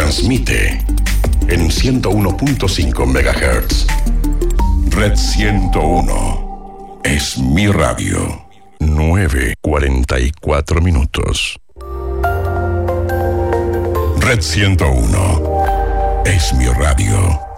transmite en 101.5 MHz. Red 101 es mi radio. 9:44 minutos. Red 101 es mi radio.